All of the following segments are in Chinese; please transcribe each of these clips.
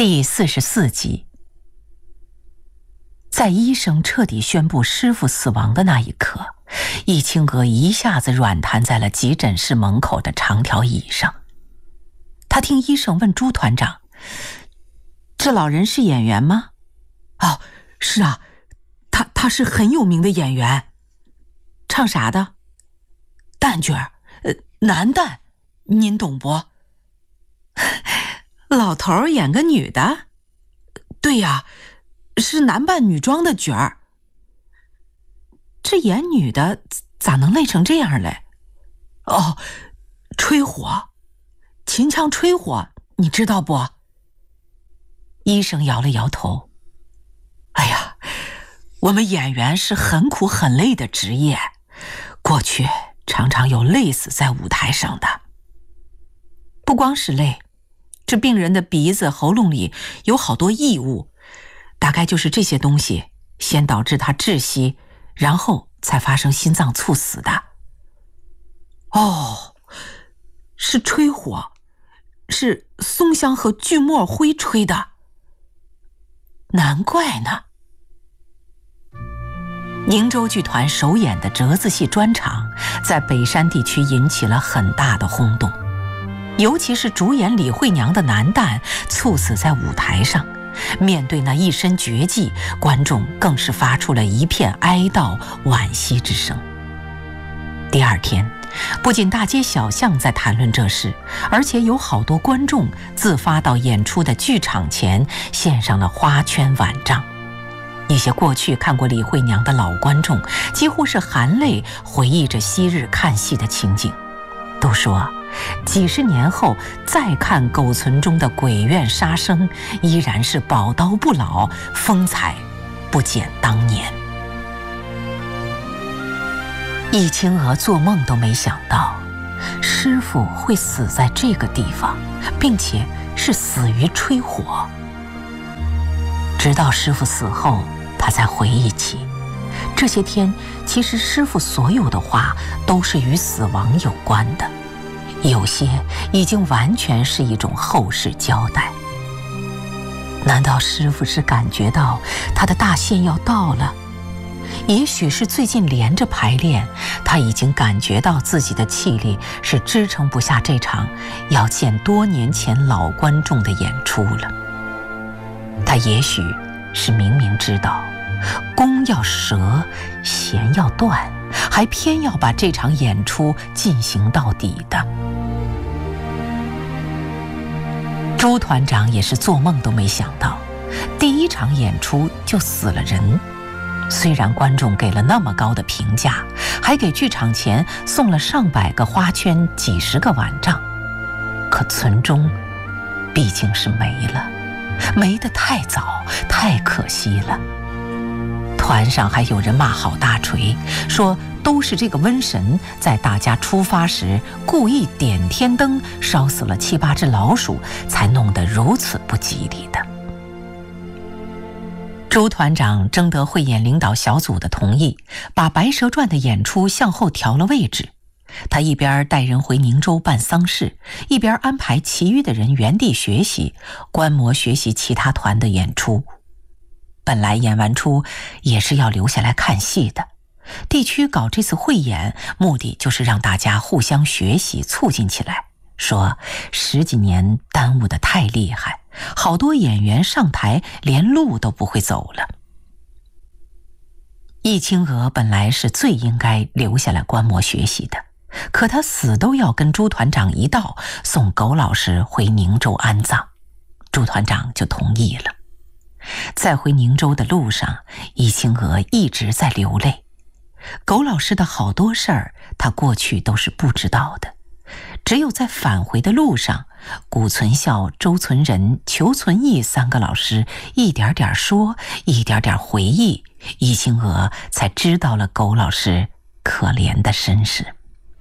第44集。在医生彻底宣布师傅死亡的那一刻，易清娥一下子软瘫在了急诊室门口的长条椅上。他听医生问朱团长：“这老人是演员吗？”“ 哦，是啊，他是很有名的演员。”“ 唱啥的？”“ 旦角儿，男旦，您懂不？”“ 老头演个女的？”“ 对呀，是男扮女装的角儿。”“ 这演女的咋能累成这样嘞？”“ 哦，吹火，秦腔吹火，你知道不？” 医生摇了摇头。 “哎呀，我们演员是很苦很累的职业，过去常常有累死在舞台上的。 不光是累，这病人的鼻子喉咙里有好多异物，大概就是这些东西先导致他窒息，然后才发生心脏猝死的。”“ 哦，是吹火，是松香和锯末灰吹的。难怪呢。” 宁州剧团首演的折子戏专场在北山地区引起了很大的轰动，尤其是主演李慧娘的男旦猝死在舞台上，面对那一身绝技，观众更是发出了一片哀悼惋惜之声。第二天，不仅大街小巷在谈论这事，而且有好多观众自发到演出的剧场前献上了花圈碗帐。一些过去看过李慧娘的老观众几乎是含泪回忆着昔日看戏的情景，都说几十年后再看狗存中的鬼怨杀生，依然是宝刀不老，风采不减当年。易清娥做梦都没想到师傅会死在这个地方，并且是死于吹火。直到师傅死后，他才回忆起这些天其实师傅所有的话都是与死亡有关的，有些已经完全是一种后事交代。难道师傅是感觉到他的大限要到了？也许是最近连着排练，他已经感觉到自己的气力是支撑不下这场要见多年前老观众的演出了。他也许是明明知道弓要折，弦要断，还偏要把这场演出进行到底的。朱团长也是做梦都没想到，第一场演出就死了人。虽然观众给了那么高的评价，还给剧场前送了上百个花圈、几十个碗帐，可存中毕竟是没了，没得太早，太可惜了。团上还有人骂郝大锤，说都是这个瘟神在大家出发时故意点天灯，烧死了7、8只老鼠，才弄得如此不吉利的。朱团长征得汇演领导小组的同意，把《白蛇传》的演出向后调了位置。他一边带人回宁州办丧事，一边安排其余的人原地学习，观摩学习其他团的演出。本来演完出也是要留下来看戏的，地区搞这次汇演，目的就是让大家互相学习，促进起来。说10几年耽误得太厉害，好多演员上台连路都不会走了。易清娥本来是最应该留下来观摩学习的，可他死都要跟朱团长一道送苟老师回宁州安葬，朱团长就同意了。在回宁州的路上，易清娥一直在流泪。苟老师的好多事儿，他过去都是不知道的。只有在返回的路上，谷存孝、周存仁、裘存义3个老师一点点说，一点点回忆，易清娥才知道了苟老师可怜的身世。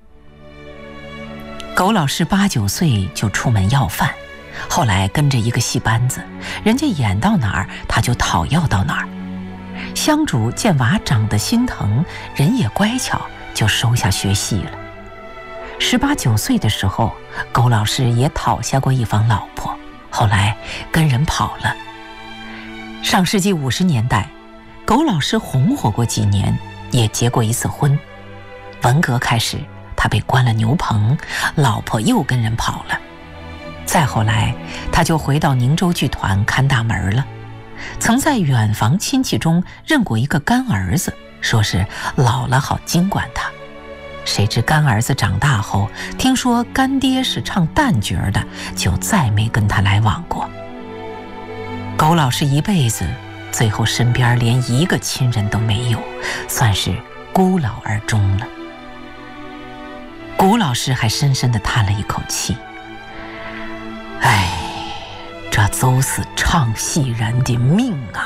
苟老师8、9岁就出门要饭，后来跟着一个戏班子，人家演到哪儿他就讨要到哪儿。香主见娃长得心疼，人也乖巧，就收下学戏了。18、19岁的时候，苟老师也讨下过一房老婆， 后来跟人跑了。上世纪50年代，苟老师红火过几年，也结过一次婚。文革开始，他被关了牛棚，老婆又跟人跑了。再后来，他就回到宁州剧团看大门了。曾在远房亲戚中认过一个干儿子，说是老了好经管他。谁知干儿子长大后，听说干爹是唱旦角的，就再没跟他来往过。苟老师一辈子，最后身边连一个亲人都没有，算是孤老而终了。顾老师还深深地叹了一口气，这就是唱戏人的命啊！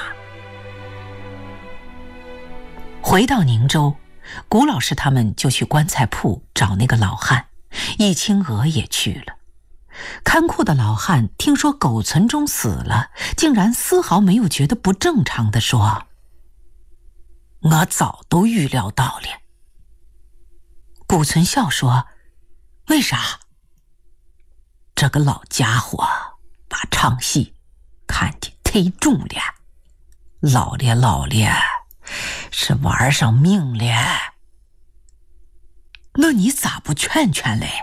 回到宁州，顾老师他们就去棺材铺找那个老汉，易清娥也去了。看库的老汉听说苟存忠死了，竟然丝毫没有觉得不正常地说：“我早都预料到了。”顾存笑说：“为啥？”这个老家伙把唱戏看得忒重了，老了是玩上命了。那你咋不劝劝嘞？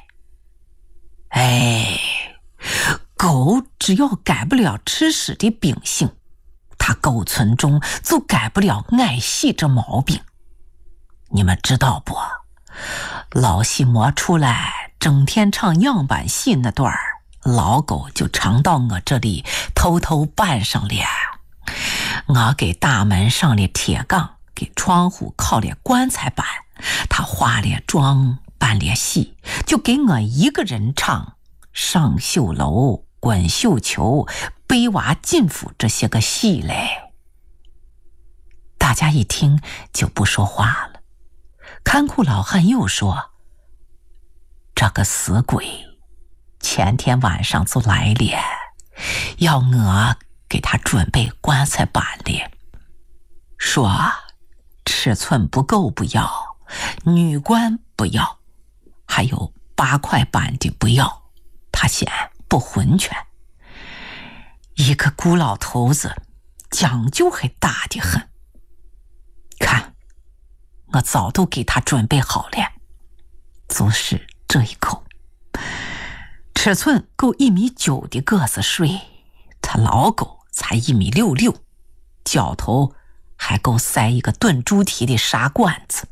狗只要改不了吃屎的秉性，他苟存忠就改不了爱戏这毛病。你们知道不？老戏磨出来，整天唱样板戏那段儿，老狗就常到我这里偷偷扮上了。我给大门上了铁杠，给窗户靠了棺材板，他化了妆扮了戏，就给我一个人唱上绣楼、滚绣球、背娃进府这些个戏嘞。大家一听就不说话了。看库老汉又说：“这个死鬼前天晚上就来了，要我给他准备棺材板了，说尺寸不够不要，女棺不要，还有8块板的不要，他嫌不浑全。一个孤老头子讲究还大得很，看我早都给他准备好了，就是这一口，尺寸够1.9米的个子睡，他老狗才1.66米，脚头还够塞一个炖猪蹄的沙罐子。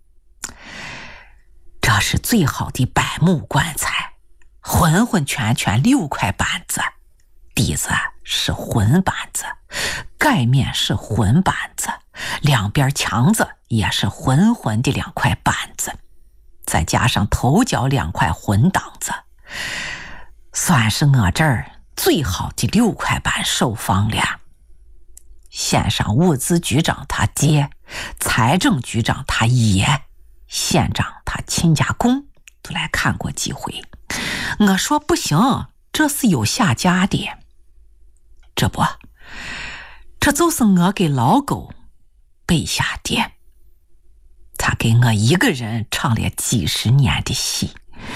这是最好的柏木棺材，浑浑全全6块板子，底子是混板子，盖面是混板子，两边墙子也是浑浑的2块板子，再加上头脚2块混档子，算是我这儿最好的6块板售方了。县上物资局长他爹，财政局长他爷，县长他亲家公都来看过几回。我说不行，这是有下家的。这就是我给老狗备下的，他给我一个人唱了几10年的戏，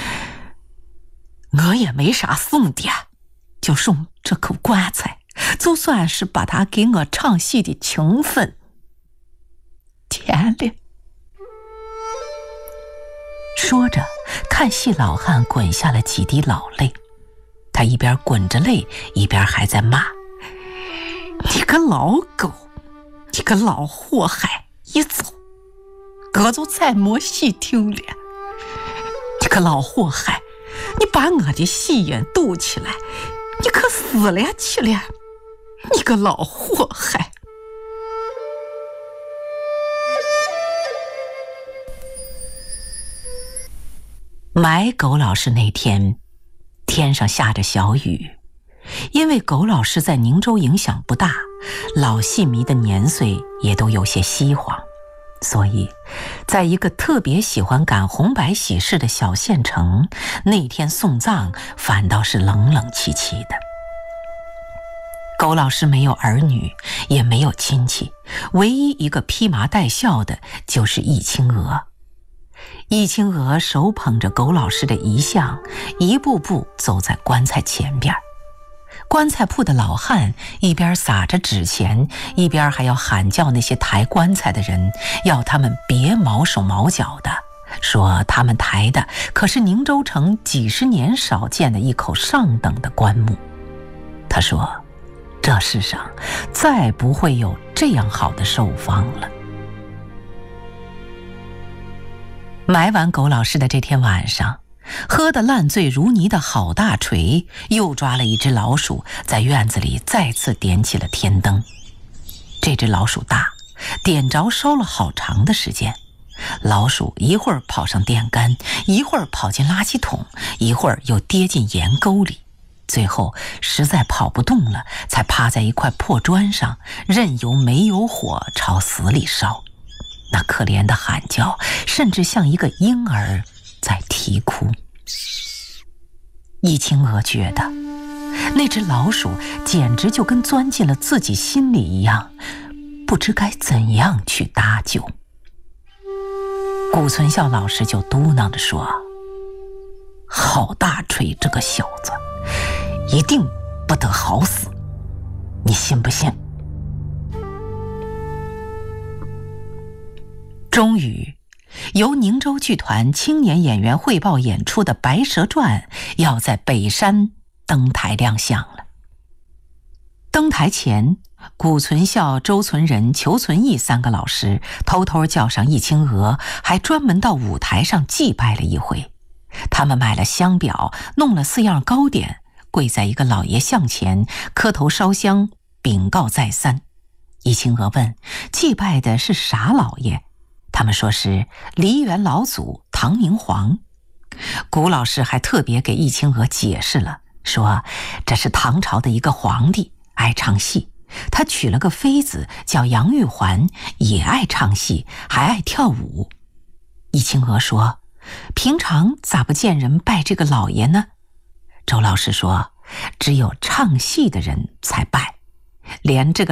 我也没啥送的，就送这口棺材，就算是把他给我唱戏的情分填了。说着，看戏老汉滚下了几滴老泪，他一边滚着泪，一边还在骂：“你个老狗，你个老祸害，一走我就再没戏听了。你个老祸害，你把我的戏瘾堵起来，你可死了去了，你个老祸害。”埋苟老师那天，天上下着小雨。因为苟老师在宁州影响不大，老戏迷的年岁也都有些稀黄，所以在一个特别喜欢赶红白喜事的小县城，那天送葬反倒是冷冷清清的。苟老师没有儿女，也没有亲戚，唯一一个披麻戴孝的就是易清娥。易清娥手捧着苟老师的遗像，一步步走在棺材前边。 棺材铺的老汉一边撒着纸钱，一边还要喊叫那些抬棺材的人，要他们别毛手毛脚的，说他们抬的可是宁州城几十年少见的一口上等的棺木。他说，这世上再不会有这样好的寿方了。埋完狗老师的这天晚上，喝得烂醉如泥的郝大锤又抓了一只老鼠，在院子里再次点起了天灯。这只老鼠大，点着烧了好长的时间。老鼠一会儿跑上电杆，一会儿跑进垃圾桶，一会儿又跌进盐沟里，最后实在跑不动了，才趴在一块破砖上，任由煤油火朝死里烧。那可怜的喊叫，甚至像一个婴儿在啼哭。易清娥觉得那只老鼠简直就跟钻进了自己心里一样，不知该怎样去搭救。谷存孝老师就嘟囔着说，郝大锤这个小子一定不得好死，你信不信？终于由宁州剧团青年演员汇报演出的《白蛇传》要在北山登台亮相了。登台前，谷存孝、周存仁、裘存义三个老师偷偷叫上易清娥，还专门到舞台上祭拜了一回。他们买了香表，弄了4样糕点，跪在一个老爷像前，磕头烧香，禀告再三。易清娥问，祭拜的是啥老爷？他们说是梨园老祖唐明皇。谷老师还特别给易清娥解释了，说这是唐朝的一个皇帝，爱唱戏，他娶了个妃子叫杨玉环，也爱唱戏，还爱跳舞。易清娥说，平常咋不见人拜这个老爷呢？周老师说，只有唱戏的人才拜，连这个